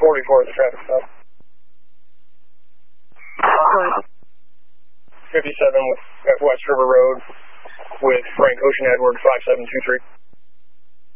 44 at the traffic stop. 57 at West River Road with Frank Ocean Edward 5723.